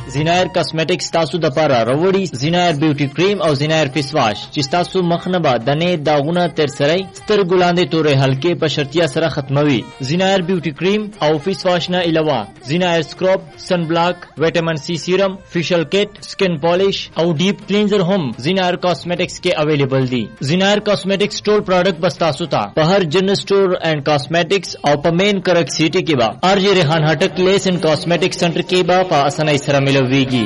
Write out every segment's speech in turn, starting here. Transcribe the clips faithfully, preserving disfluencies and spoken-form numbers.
زینایر کاسمیټکس تاسو د پاره راوړي زینایر بیوټي کریم او زینایر فیس واش چې تاسو مخ نه به دنې داغونه تر سره سترګو لاندې تورې حلقې په شرطیا سره ختموي. زینایر بیوټي کریم او فیس واش نه علاوه زینایر سکرب، سن بلاک، وټامین سی سیرم، فیشل کټ، سکن پالیش او ډیپ کلینزر هم زینایر کاسمیټکس کې اویلیبل دي. زینایر کاسمیټکس ټول پروډکټ بس تاسو ته په هر جنرل سٹور اینڈ کاسمیټکس او په مین کرک سیټي کې به ارجی ریحان هټک لیس اینڈ کاسمیټکس سنټر کې به په اسانۍ سره ملويږي.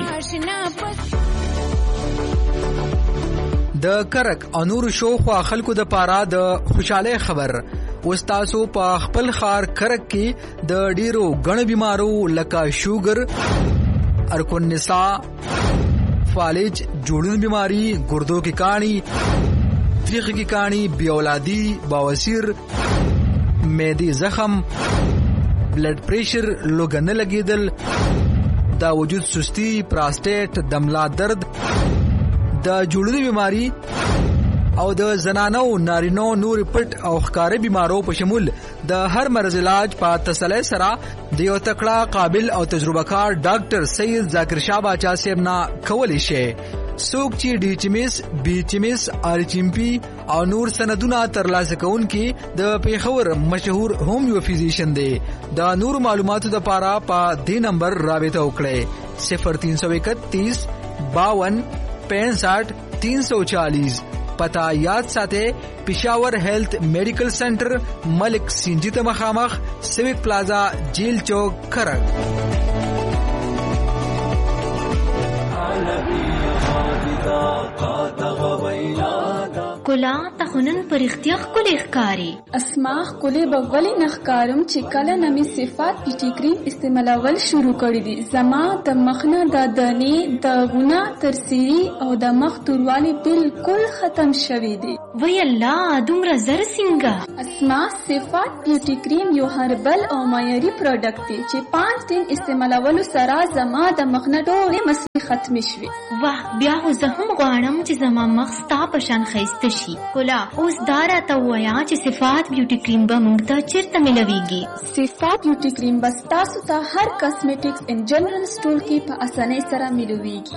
د کرک او نور شوخوا خلکو د پاره د خوشاله خبر وستاسو په خپل خار کرک کې د ډیرو غن بیمارو لکه شوګر، ارکون نساء، فالج، جوړون بیماری، ګردو کی کانی، تریخ کی کانی، بی اولادی، بواسیر، معدی زخم، بلڈ پریشر، لوګن لګیدل، دا وجود سستی، پراسټیټ، دملا درد، د جوړونی بیماری او د زنانو نارینو نور پټ او ښکارې بیمارو په شمول د هر مرض علاج په تسلی سره د یو تکړه قابل او تجربه کار ډاکټر سید ذاکر شاه باچا صاحب نه کولی شي. څوک چې ډي ایچ ایم ایس، بي ایچ ایم ایس، آر ایچ ایم پی او نور سندونه ترلاسه کوونکي د پیښور مشهور هومیو فزیشن دی. د نور معلوماتو لپاره په دې نمبر رابطه وکړئ صفر تین سو اکتیس باون پینسٹھ تین سو چالیس. پتا یاد ساته پشاور هیلث میډیکل سنټر ملک سینجی ته مخامخ سیوک پلازا جیل چوک کرک. کلا تخنن پر اختیار کلی اخکاری اسماخ کلی بغولی نخکارم چې کله نمی صفات بیوټی کریم استعمالول شروع کړی دي. زما د مخنه د دانې د غونه ترسيري او د مخ توروالی بالکل ختم شوی دي. وی الله دومره زر څنګه؟ اسما صفات بیوټی کریم یو هربل او معیاري پروډکټ دی چې پانچ دن استعمالول سره زما د مخنه ټولې مسلې ختم شوي. واه بیا خو زه هم غواړم چې زما مخ ستا په شان ښایسته شي. کلا اوس دا راته ووایه چې صفات بیوټي کریم به موږ ته چېرته ملویږي؟ صفات بیوټي کریم به ستاسو ته هر کاسمیټکس ان جنرال سټور کې په اسانۍ سره ملویږي.